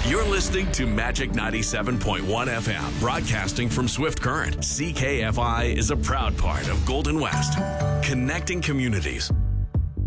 You're listening to Magic 97.1 FM, broadcasting from Swift Current. CKFI is a proud part of Golden West, connecting communities.